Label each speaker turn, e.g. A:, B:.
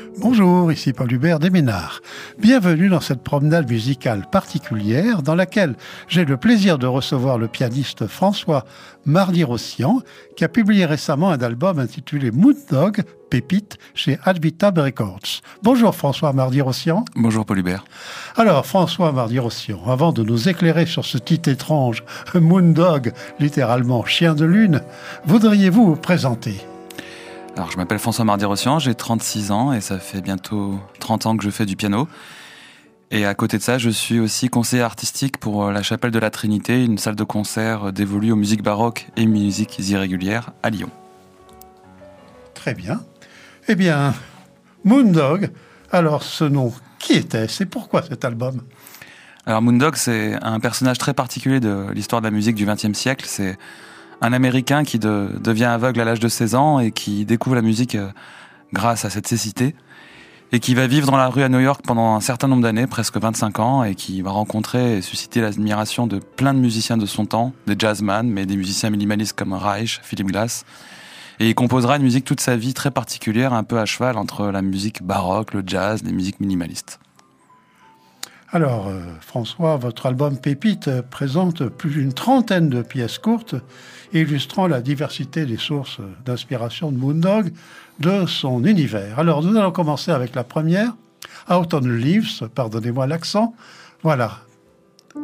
A: Bonjour, ici Paul Hubert Desménards. Bienvenue dans cette promenade musicale particulière dans laquelle j'ai le plaisir de recevoir le pianiste François Mardi-Rossian qui a publié récemment un album intitulé Moondog, pépite, chez Advitab Records. Bonjour François Mardi-Rossian.
B: Bonjour Paul Hubert.
A: Alors François Mardi-Rossian, avant de nous éclairer sur ce titre étrange, Moondog, littéralement chien de lune, voudriez-vous vous présenter ?
B: Alors, je m'appelle François Mardi-Rossian, j'ai 36 ans et ça fait bientôt 30 ans que je fais du piano. Et à côté de ça, je suis aussi conseiller artistique pour la Chapelle de la Trinité, une salle de concert dévolue aux musiques baroques et musiques irrégulières à Lyon.
A: Très bien. Eh bien, Moondog, alors ce nom, qui était-ce et pourquoi cet album ?
B: Alors, Moondog, c'est un personnage très particulier de l'histoire de la musique du XXe siècle. C'est un Américain qui devient aveugle à l'âge de 16 ans et qui découvre la musique grâce à cette cécité et qui va vivre dans la rue à New York pendant un certain nombre d'années, presque 25 ans, et qui va rencontrer et susciter l'admiration de plein de musiciens de son temps, des jazzman, mais des musiciens minimalistes comme Reich, Philip Glass. Et il composera une musique toute sa vie très particulière, un peu à cheval entre la musique baroque, le jazz, les musiques minimalistes.
A: Alors, François, votre album Pépite présente plus d'une trentaine de pièces courtes illustrant la diversité des sources d'inspiration de Moondog, de son univers. Alors, nous allons commencer avec la première, Autumn Leaves, pardonnez-moi l'accent. Voilà,